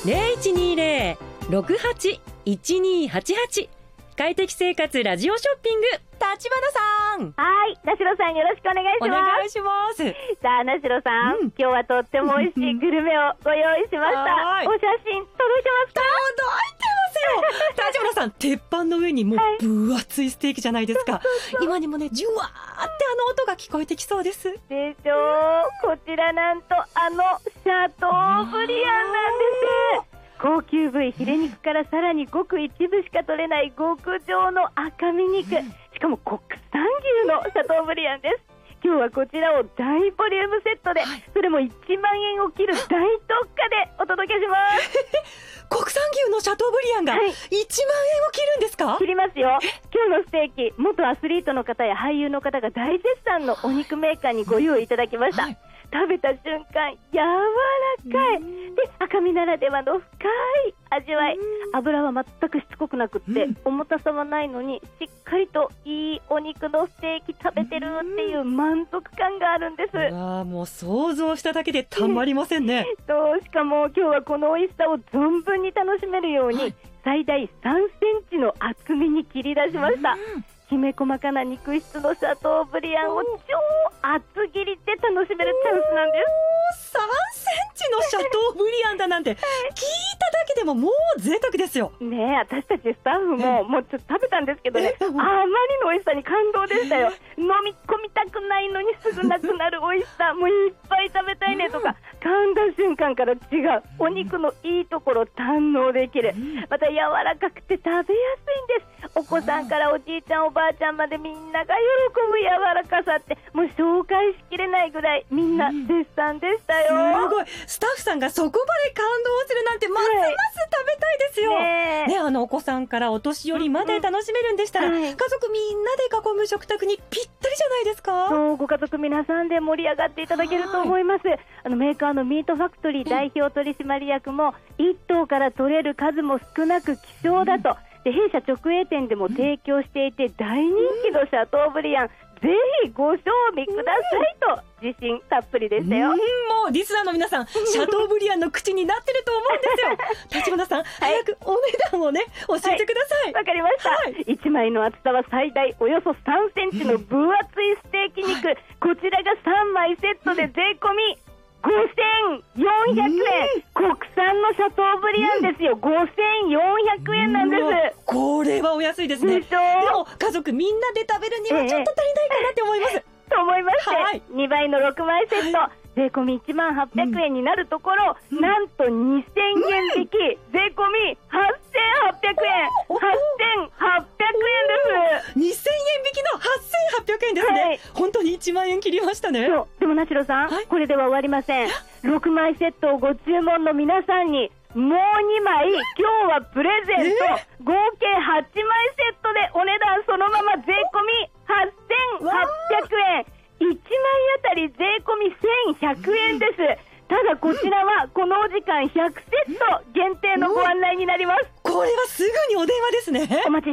0120-68-1288。快適生活ラジオショッピング、立花さん。 はい、なしろさんよろしくお願いします。 お願いします。 さあ、なしろさん、今日はとっても美味しいグルメをご用意しました。お写真届いてますか？ 届いてますよ。立花さん、鉄板の上にもう分厚いステーキじゃないですか。今にもね、ジュワーって音が聞こえてきそうです。 でしょう。こちらなんとシャトーブリアンなんです。高級部位ヒレ肉からさらにごく一部しか取れない極上の赤身肉、しかも国産牛のシャトーブリアンです。今日はこちらを大ボリュームセットで、それも1万円を切る大特価でお届けします国産牛のシャトーブリアンが1万円を切るんですか？ 切りますよ。今日のステーキ、元アスリートの方や俳優の方が大絶賛のお肉メーカーにご用意いただきました、食べた瞬間柔らかいで、赤身ならではの深い味わい。油は全くしつこくなくって、重たさはないのにしっかりといいお肉のステーキ食べてるっていう満足感があるんです。 もう想像しただけでたまりませんねしかも今日はこの美味しさを存分に楽しめるように、最大3センチの厚みに切り出しました。きめ細かな肉質のシャトーブリアンを超厚切りで楽しめるチャンスなんです。 3センチのシャトーブリアンだなんて聞いただけでももう贅沢ですよねえ、私たちスタッフももうちょっと食べたんですけどね、あまりの美味しさに感動でしたよ。飲み込みたくないのにすぐなくなる美味しさ、もういっぱい食べたいねとか、噛んだ瞬間から違うお肉のいいところを堪能できる。また柔らかくて食べやすいんです。お子さんからおじいちゃんおばあちゃんまでみんなが喜ぶ柔らかさって、もう紹介しきれないぐらいみんな絶賛でしたよ。 すごい、スタッフさんがそこまで感動するなんてますます食べたいですよ、お子さんからお年寄りまで楽しめるんでしたら、家族みんなで囲む食卓にぴったりじゃないですか？ そう、ご家族皆さんで盛り上がっていただけると思います。メーカーのミートファクトリー代表取締役も、1頭から取れる数も少なく希少だと、で弊社直営店でも提供していて大人気のシャトーブリアン、ぜひご賞味くださいと自信たっぷりでしたよ。 もうリスナーの皆さん、シャトーブリアンの口になってると思うんですよ立花さん、早くお値段をね教えてください。 わかりました、1枚の厚さは最大およそ3センチの分厚いステーキ肉、こちらが3枚セットで税込み5400円、国産のシャトーブリアンですよ。5400円なんです。 これはお安いですね。でも家族みんなで食べるにはちょっと足りないかなって思います、 と思いまして、2倍の6枚セット、税込み1万800円になるところ、なんと2000円引き、税込み8800円、8800円です。 2000円引きの8800円ですね、本当に1万円切りましたね。 でもなしろさん、これでは終わりません。6枚セットをご注文の皆さんにもう2枚今日はプレゼント、合計8枚セットでお値段そのまま税込み8800円、1枚あたり税込み1100円です。ただこちらはこのお時間100セット限定のご案内になります。 これはすぐにお電話ですね。 お待ち